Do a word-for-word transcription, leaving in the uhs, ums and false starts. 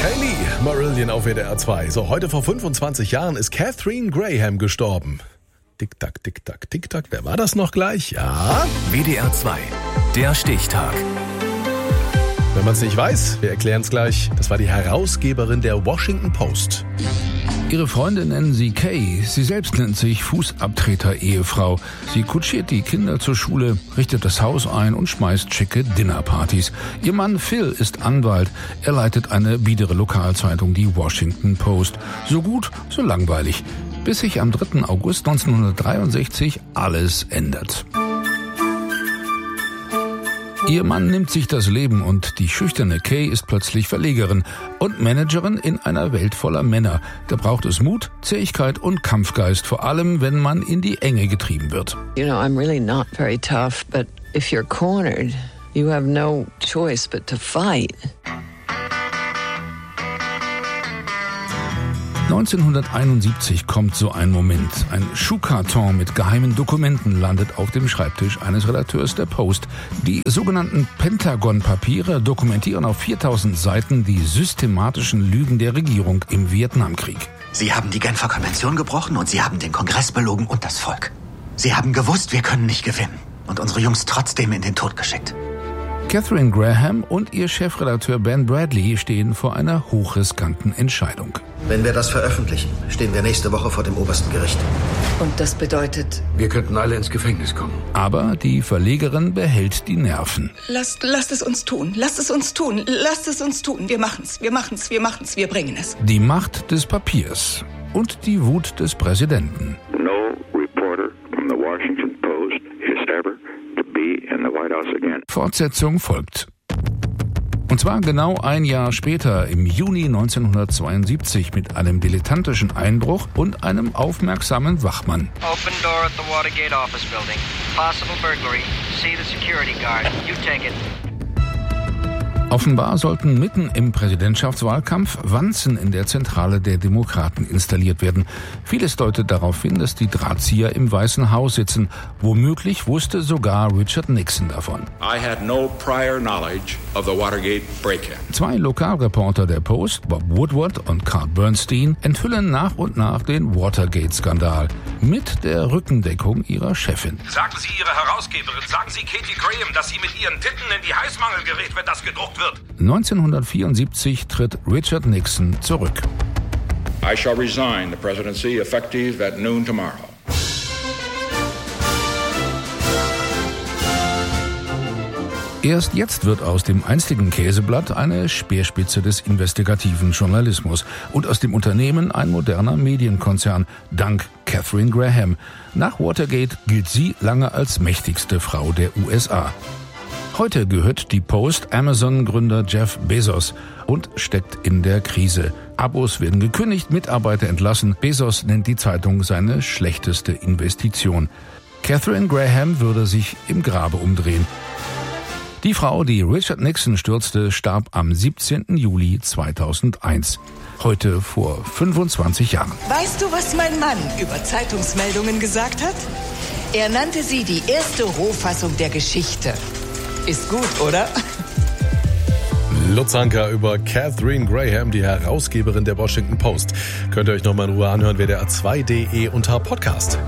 Kaylee, Marillion auf W D R zwei. So, heute vor fünfundzwanzig Jahren ist Katharine Graham gestorben. Tick-Tack, Tick-Tack, Tick-Tack. Wer war das noch gleich? Ja? W D R zwei, der Stichtag. Wenn man es nicht weiß, wir erklären es gleich. Das war die Herausgeberin der Washington Post. Ihre Freunde nennen sie Kay. Sie selbst nennt sich Fußabtreter-Ehefrau. Sie kutschiert die Kinder zur Schule, richtet das Haus ein und schmeißt schicke Dinnerpartys. Ihr Mann Phil ist Anwalt. Er leitet eine biedere Lokalzeitung, die Washington Post. So gut, so langweilig. Bis sich am dritten August neunzehnhundertdreiundsechzig alles ändert. Ihr Mann nimmt sich das Leben und die schüchterne Kay ist plötzlich Verlegerin und Managerin in einer Welt voller Männer. Da braucht es Mut, Zähigkeit und Kampfgeist, vor allem wenn man in die Enge getrieben wird. You know, I'm really not very tough, but if you're cornered, you have no choice but to fight. neunzehnhunderteinundsiebzig kommt so ein Moment. Ein Schuhkarton mit geheimen Dokumenten landet auf dem Schreibtisch eines Redakteurs der Post. Die sogenannten Pentagon-Papiere dokumentieren auf viertausend Seiten die systematischen Lügen der Regierung im Vietnamkrieg. Sie haben die Genfer Konvention gebrochen und Sie haben den Kongress belogen und das Volk. Sie haben gewusst, wir können nicht gewinnen und unsere Jungs trotzdem in den Tod geschickt. Katharine Graham und ihr Chefredakteur Ben Bradlee stehen vor einer hochriskanten Entscheidung. Wenn wir das veröffentlichen, stehen wir nächste Woche vor dem obersten Gericht. Und das bedeutet? Wir könnten alle ins Gefängnis kommen. Aber die Verlegerin behält die Nerven. Lasst, lasst es uns tun, lasst es uns tun, lasst es uns tun. Wir machen's, wir machen's, wir machen's, wir bringen es. Die Macht des Papiers und die Wut des Präsidenten. No reporter from the Washington Post is ever to be in the White House again. Fortsetzung folgt. Und zwar genau ein Jahr später, im Juni neunzehnhundertzweiundsiebzig, mit einem dilettantischen Einbruch und einem aufmerksamen Wachmann. Open door at the Watergate office building. Possible burglary. See the security guard. You take it. Offenbar sollten mitten im Präsidentschaftswahlkampf Wanzen in der Zentrale der Demokraten installiert werden. Vieles deutet darauf hin, dass die Drahtzieher im Weißen Haus sitzen. Womöglich wusste sogar Richard Nixon davon. I had no prior knowledge of the Watergate break-in. Zwei Lokalreporter der Post, Bob Woodward und Carl Bernstein, enthüllen nach und nach den Watergate-Skandal mit der Rückendeckung ihrer Chefin. Sagen Sie Ihre Herausgeberin, sagen Sie Katie Graham, dass sie mit ihren Titten in die Heißmangel gerät, wenn das gedruckt wird. neunzehnhundertvierundsiebzig tritt Richard Nixon zurück. I shall resign the presidency effective at noon tomorrow. Erst jetzt wird aus dem einstigen Käseblatt eine Speerspitze des investigativen Journalismus und aus dem Unternehmen ein moderner Medienkonzern, dank Katharine Graham. Nach Watergate gilt sie lange als mächtigste Frau der U S A. Heute gehört die Post Amazon-Gründer Jeff Bezos und steckt in der Krise. Abos werden gekündigt, Mitarbeiter entlassen. Bezos nennt die Zeitung seine schlechteste Investition. Katharine Graham würde sich im Grabe umdrehen. Die Frau, die Richard Nixon stürzte, starb am siebzehnten Juli zweitausendeins. Heute vor fünfundzwanzig Jahren. Weißt du, was mein Mann über Zeitungsmeldungen gesagt hat? Er nannte sie die erste Rohfassung der Geschichte. Ist gut, oder? Lutz Anker über Katharine Graham, die Herausgeberin der Washington Post. Könnt ihr euch nochmal in Ruhe anhören, W D R zwei punkt de unter Podcast.